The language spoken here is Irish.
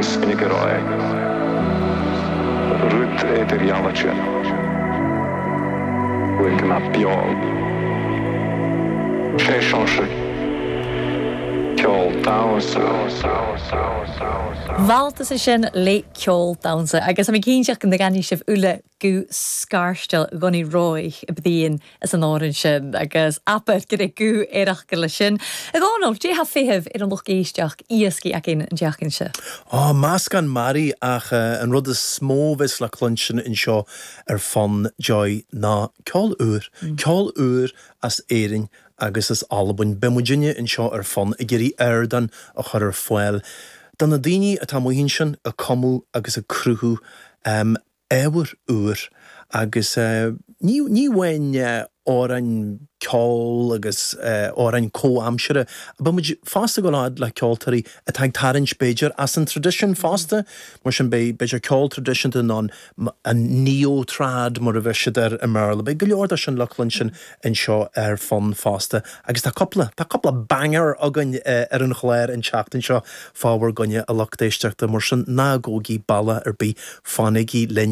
agus ina go ráid. Rút éidir jaalaitse. Bhuail go na beáil. Sé seanse. Ceol damhasa. Bháltas é sin le ceol damhasa, agus am cíneach na ganí sibh ula go scarstal gonaí roih a bdíon as an áireann sin, agus apad go go éireach go lei sin. A gánam, dé ha féhibh ar an loch géisteach íascí ac in deachcin se. Más gan Mari ach an rud is smó vis le clunsin in seo fan joy na ceol úr as éireann agus is albain bemudinne in seo fan a géirí airdan a chur foiil. Dan na daoine a tamohín sin a comú agus a cruthú éhar úr agus ní bhain árainn ceol agus árainn cóamsere, ba muid fásta go láid le ceoltarí a teag tarint Beidir as an tradition fásta, mar sin Beidir ceol tradition den an neo-trad mar a bheisidir a merle, be go leor sin lechlann sin in seo fan fásta, agus tá coppla banger agan ar an chléir in teachtain seo fáhar gonne a lechtéisteachta mar sin nágógaí balla ar bí fánigí